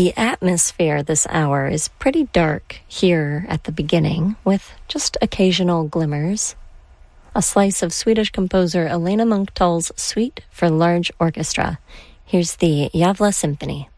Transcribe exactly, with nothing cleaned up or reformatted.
The atmosphere this hour is pretty dark here at the beginning, with just occasional glimmers. A slice of Swedish composer Elena Munkhtall's Suite for Large Orchestra. Here's the Gävle Symphony.